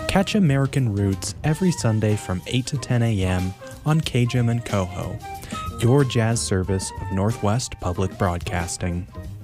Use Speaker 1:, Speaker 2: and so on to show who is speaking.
Speaker 1: Catch American Roots every Sunday from 8 to 10 a.m. on KJM and Coho, your jazz service of Northwest Public Broadcasting.